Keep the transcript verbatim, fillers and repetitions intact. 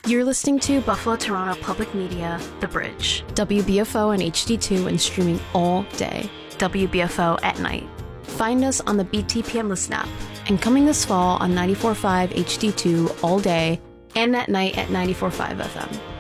You're listening to Buffalo Toronto Public Media, The Bridge. W B F O and H D two and streaming all day. W B F O at night. Find us on the B T P M Listen app. And coming this fall on ninety-four point five H D two all day and at night at ninety-four point five F M.